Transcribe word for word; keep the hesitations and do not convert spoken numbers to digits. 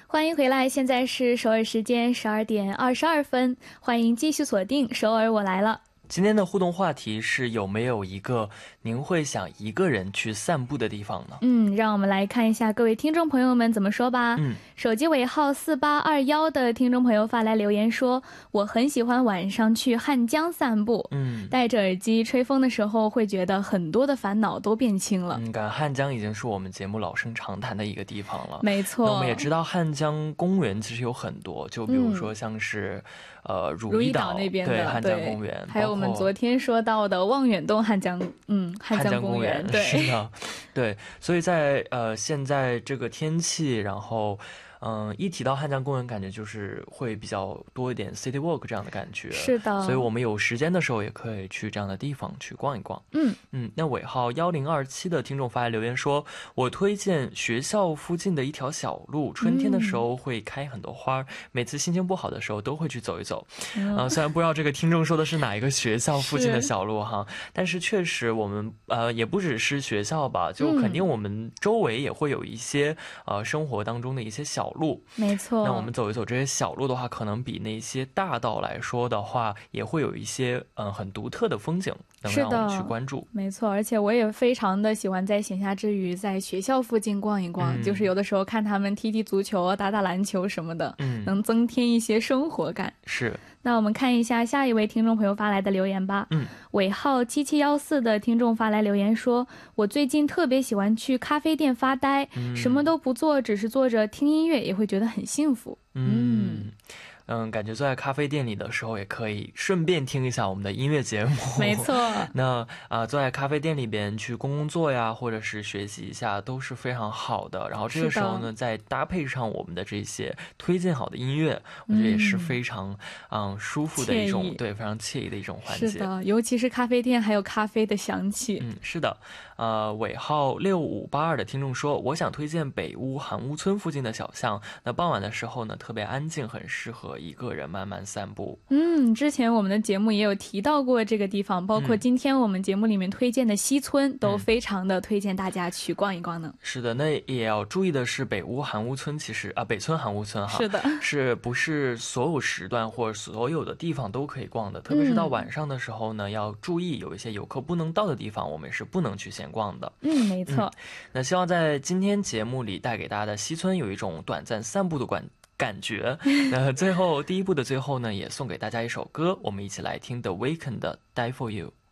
欢迎回来，现在是首尔时间十二点二十二分，欢迎继续锁定首尔我来了。 今天的互动话题是有没有一个您会想一个人去散步的地方呢？ 嗯，让我们来看一下各位听众朋友们怎么说吧。嗯，手机尾号四八二一的听众朋友发来留言说，我很喜欢晚上去汉江散步，嗯，戴着耳机吹风的时候会觉得很多的烦恼都变轻了。 嗯，感觉汉江已经是我们节目老生常谈的一个地方了。 没错， 那我们也知道汉江公园其实有很多，就比如说像是、嗯、呃如意岛那边的对汉江公园， 还有我们昨天说到的望远洞汉江嗯汉江公园，对， 是的，对，所以在呃现在这个天气，然后嗯，一提到汉江公园，感觉就是会比较多一点 city walk 这样的感觉。 是的， 所以我们有时间的时候也可以去这样的地方去逛一逛。 嗯嗯，那尾号一零二七的听众发来留言说，我推荐学校附近的一条小路，春天的时候会开很多花、嗯、每次心情不好的时候都会去走一走。嗯、呃，虽然不知道这个听众说的是哪一个学校附近的小路哈，但是确实我们呃也不只是学校吧，就肯定我们周围也会有一些、嗯、呃生活当中的一些小路， 没错。 那我们走一走这些小路的话，可能比那些大道来说的话，也会有一些嗯很独特的风景能让我们去关注。 没错，而且我也非常的喜欢在闲暇之余在学校附近逛一逛、嗯、就是有的时候看他们踢踢足球打打篮球什么的、嗯、能增添一些生活感。 是。 那我们看一下下一位听众朋友发来的留言吧。嗯，尾号七七一四的听众发来留言说，我最近特别喜欢去咖啡店发呆、嗯、什么都不做，只是坐着听音乐也会觉得很幸福。 嗯嗯，感觉坐在咖啡店里的时候也可以顺便听一下我们的音乐节目。 没错。 那啊、呃，坐在咖啡店里边去工工作呀，或者是学习一下都是非常好的。然后这个时候呢，再搭配上我们的这些推荐好的音乐，我觉得也是非常嗯舒服的一种，对，非常惬意的一种环节。 是的，尤其是咖啡店还有咖啡的香气。 嗯，是的。呃，尾号六五八二的听众说，我想推荐北屋韩屋村附近的小巷。那傍晚的时候呢，特别安静，很适合一个人慢慢散步。 嗯，之前我们的节目也有提到过这个地方，包括今天我们节目里面推荐的西村、嗯、都非常的推荐大家去逛一逛呢。 是的，那也要注意的是，北屋韩屋村其实啊，北村韩屋村哈， 是的， 是不是所有时段或者所有的地方都可以逛的？特别是到晚上的时候呢，嗯、要注意有一些游客不能到的地方，我们是不能去闲逛的。 嗯，没错、嗯。 那希望在今天节目里带给大家的西村有一种短暂散步的感感觉。那最后第一部的最后呢，也送给大家一首歌，我们一起来听 The Weeknd 的 Die For You。